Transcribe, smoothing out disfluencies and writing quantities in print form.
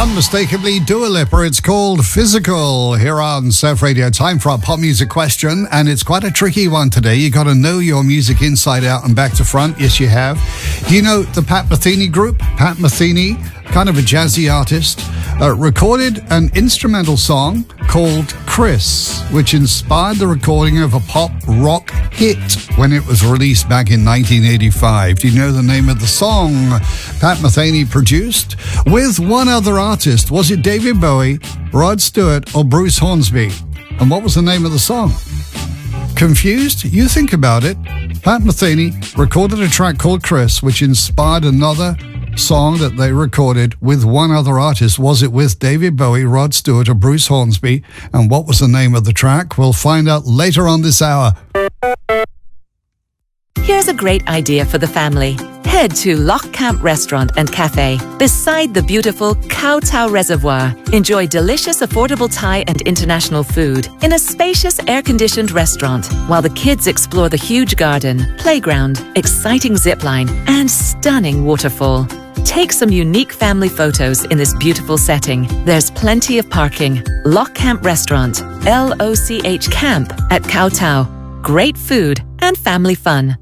Unmistakably Dua Lipa. It's called Physical here on Surf Radio. Time for our pop music question, and it's quite a tricky one today. You got to know your music inside out and back to front. Yes, you have. Do you know the Pat Metheny group? Pat Metheny, kind of a jazzy artist, recorded an instrumental song called Chris, which inspired the recording of a pop rock hit when it was released back in 1985. Do you know the name of the song Pat Metheny produced with one other artist? Was it David Bowie, Rod Stewart, or Bruce Hornsby? And what was the name of the song? Confused? You think about it. Pat Metheny recorded a track called Chris, which inspired another song that they recorded with one other artist. Was it with David Bowie, Rod Stewart, or Bruce Hornsby? And what was the name of the track? We'll find out later on this hour. Here's a great idea for the family. Head to Loch Camp Restaurant and Cafe beside the beautiful Kowtow Reservoir. Enjoy delicious, affordable Thai and international food in a spacious, air-conditioned restaurant while the kids explore the huge garden, playground, exciting zipline, and stunning waterfall. Take some unique family photos in this beautiful setting. There's plenty of parking. Loch Camp Restaurant, LOCH Camp at Kowtow. Great food and family fun.